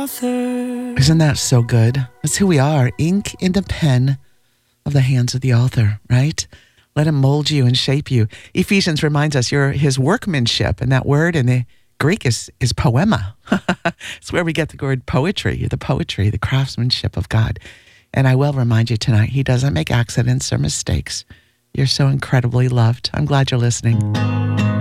author. Isn't that so good? That's who we are. Ink in the pen of the hands of the author, right? Let him mold you and shape you. Ephesians reminds us you're his workmanship, and that word in the Greek is poema. It's where we get the word poetry, the craftsmanship of God. And I will remind you tonight, he doesn't make accidents or mistakes. You're so incredibly loved. I'm glad you're listening.